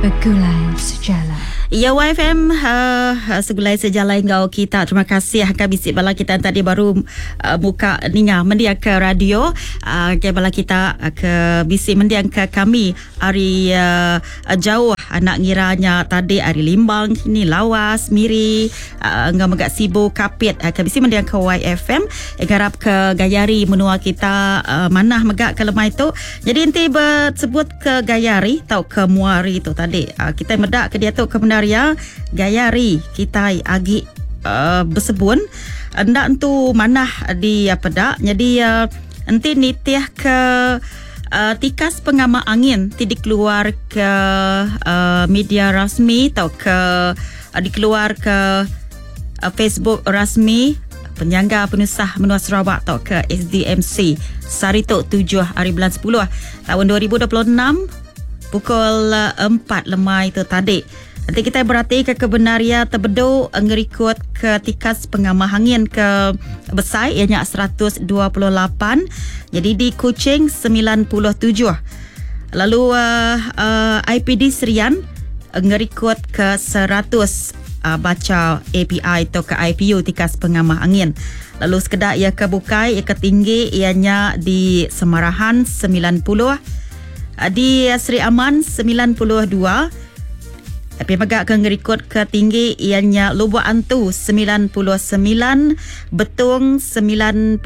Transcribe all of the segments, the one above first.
Begulai Sejalan. Ya YFM segulai sejalan kau kita. Terima kasih akan bisik bala kita tadi baru buka ninga mendiang ke radio. Ke bala kita ke bisik mendiang ke kami hari jauh anak ngiranya tadi hari Limbang ni Lawas Miri ngam agak sibuk kapit ke bisik mendiang ke YFM garap ke Gayari menua kita manah megak ke lemah itu. Jadi inti bersebut ke Gayari tau ke Muari tu tadi. Kita medak ke dia tu ke ya Gayari kita agi bersebun ndak tu manah di pedak. Jadi nanti nitiah ke tikas pengamal angin tidak keluar ke media rasmi atau ke dikeluar ke Facebook rasmi penyangga penusah menua Sarawak atau ke SDMC Sarito 7 hari bulan 10 tahun 2026 pukul 4 lemai itu tadi. Nanti kita berhati ke kebenaria terbedu ngerikut ke tikas pengamah angin ke Besai ianya 128. Jadi di Kuching 97. Lalu IPD Serian ngerikut ke 100 baca API atau ke IPU tikas pengamah angin. Lalu sekedar ia ke Bukai ia ke tinggi ianya di Semarahan 90. Di Seri Aman 92. Tapi megak ke ngerikut ke tinggi ianya Lubuk Antu 99, Betung 98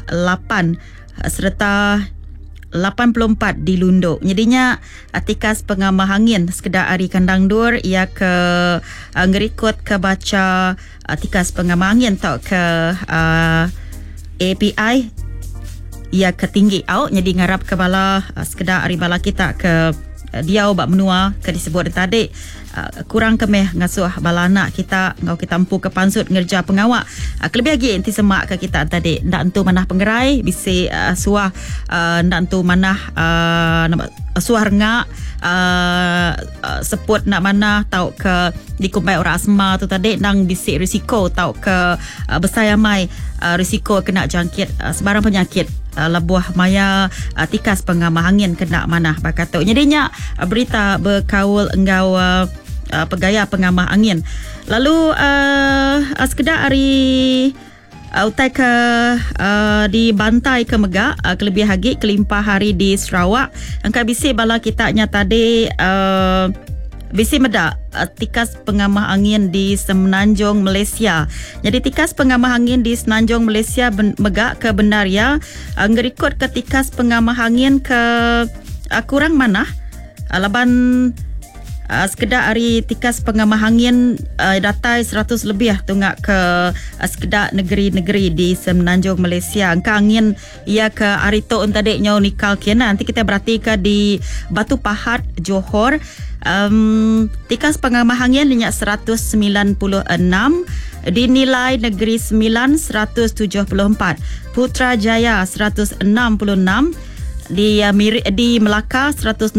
serta 84 di Lunduk. Jadinya tikas pengamah angin sekedar hari kandang dur ia ke ngerikut ke baca tikas pengamah angin tau ke API ia ke tinggi au. Jadi ngarap ke bala sekedar hari bala kita ke dia bak menua ke disebut tadi kurang kemeh ngasuh bala anak kita ngau kita empu ke pansut ngerja pengawak kelebih lagi inti semak ke kita tadi ndak entu manah penggerai bisi suah ndak entu manah suah rengak seput nak mana tau ke dikumpai orang asma tu tadi nang bisik risiko tau ke besar mai risiko kena jangkit sebarang penyakit labuah maya tikas pengamah angin kena mana bakatuk. Jadinya berita berkaul engkau pegaya pengamah angin. Lalu sekedar hari utai ke di Bantai ke Megak kelebih lagi kelimpah hari di Sarawak angka bisi bala kita nya tadi bisi medak tikas pengamah angin di Semenanjung Malaysia. Jadi tikas pengamah angin di Semenanjung Malaysia megak ke Benaria ngerikut ke tikas pengamah angin ke kurang mana laban sekedar hari tikas pengamah angin datai 100 lebih tunggak ke sekedar negeri-negeri di Semenanjung Malaysia. Angka angin ia ke Arito tadi nyau nikal kiana. Nanti kita berhati ke di Batu Pahat Johor tikas pengamah angin minyak 196 dinilai Negeri Sembilan 174 Putrajaya 166 di Melaka 164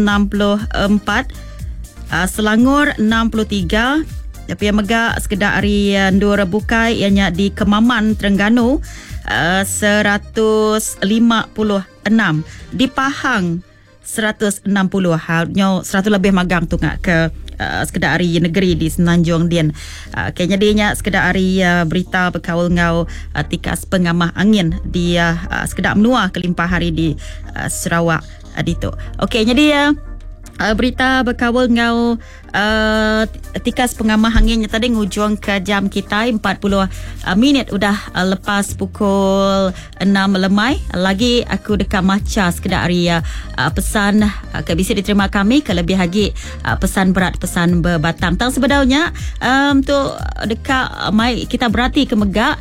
Selangor 63. Tapi yang megak sekedar hari Ndur Bukai ianya di Kemaman Terengganu 156. Di Pahang 160. Halnya 100 lebih magang tu ngak ke sekedar hari negeri di Semenanjung Dian. Kayaknya dia sekedar hari berita berkawal ngau tikas pengamah angin di sekedar menua kelimpah hari di Sarawak dito. Okey, jadi berita berkawal ngau tikas pengamah anginnya tadi ngujung ke jam kita 40 minit udah lepas pukul 6 lemai. Lagi aku dekat maca sekedar hari pesan ke bisa diterima kami kelebih lagi pesan berat pesan berbatang tang sebenarnya untuk dekat mai kita berarti ke Megak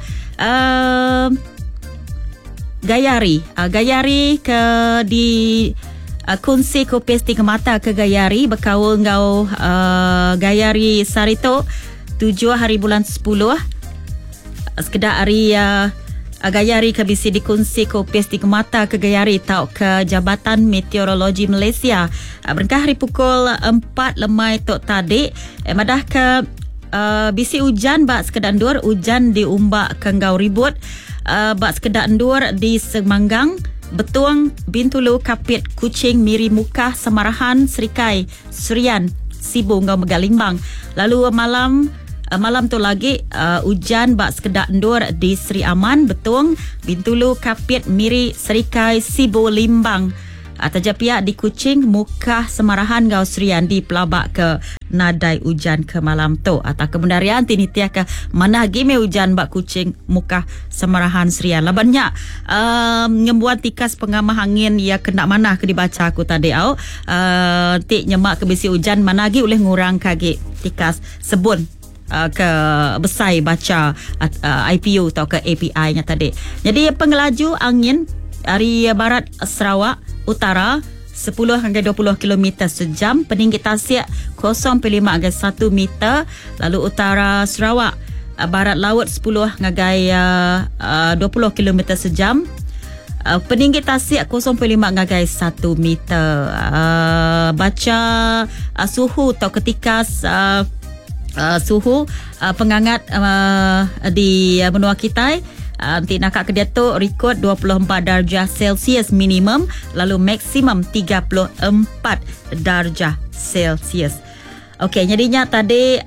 Gayari ke di kunci kopis tiga mata ke Gayari berkawal ngau Gayari Sarito 7 hari bulan 10 sekedar hari Gayari ke bisi di kunci kopis tiga mata ke Gayari tau ke Jabatan Meteorologi Malaysia berkah hari pukul 4 lemai tok tadi madah ke bisi hujan bak sekedar ndur hujan di umbak ke ngau ribut bak sekedar ndur di Semanggang Betuang, Bintulu, Kapit, Kuching, Miri, Mukah, Samarahan, Serikai, Surian, Sibu ngau Megalimbang. Lalu malam tu lagi hujan bak sekedar endur di Seri Aman, Betong, Bintulu, Kapit, Miri, Serikai, Sibu, Limbang. Tajapia di Kuching, Mukah, Semarahan, Gau Serian di Pelabak ke nadai hujan ke malam tu. Atau kebendarian tini tiak ke mana game hujan bak Kuching, Mukah, Semarahan, Serian. Labannya ngembuat tikas pengamah angin ya kena mana ke dibaca aku tadi au. Tik nyemak ke bisi hujan mana lagi boleh ngurang kaki tikas sebun ke besai baca IPU atau ke API nya tadi. Jadi pengelaju angin dari barat Sarawak utara 10 hingga 20 km sejam, peninggi tasik 0.5 hingga 1 meter. Lalu utara Sarawak barat laut 10 hingga 20 km sejam, peninggi tasik 0.5 hingga 1 meter. Baca suhu atau ketikas suhu pengangat di benua kita. Nanti nakak ke dia tu rekod 24 darjah Celsius minimum, lalu maksimum 34 darjah Celsius. Okey, jadinya tadi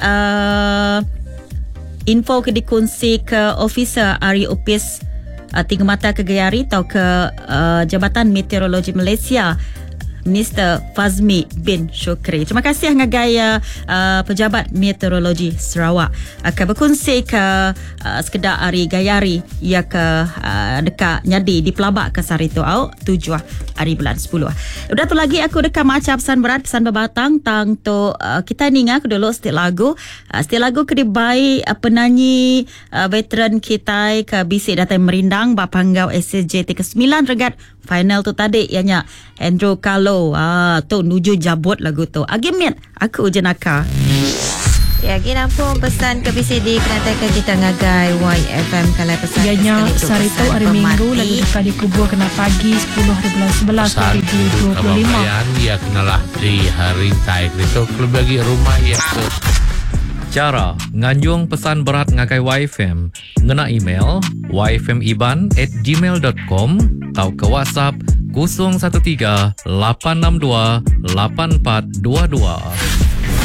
info ke dikongsi ke Officer Ari Upis Tiga Mata Kegayari atau ke Jabatan Meteorologi Malaysia, Mr. Fazmi bin Shukri. Terima kasih ngagai Pejabat Meteorologi Sarawak akan berkongsi ke sekedar hari gayari ia ke dekat nyadi di Pelabak ke Sarito au 7 hari bulan 10. Udah tu lagi aku dekat macam pesan berat pesan berbatang tang tu kita ni ngak dulu setiap lagu ke dibai penyanyi veteran kita ke bisik datang merindang bapanggau SSJ ke-9 regat final tu tadi ianya Andrew Carlo tu nuju jabut lagu tu agimit aku jenaka. Ya, kita pun pesan ke BCD kenatakan kita ngagai YFM kalau pesan ianya Sarito hari Minggu lalu dekat dikubur kena pagi 10 hari bulan 11 2025. Dia kenalah di hari taik itu kalau bagi rumah ya tu. Cara nganjung pesan berat ngagai YFM ngena email yfmiban@gmail.com atau ke WhatsApp 013 862 8422.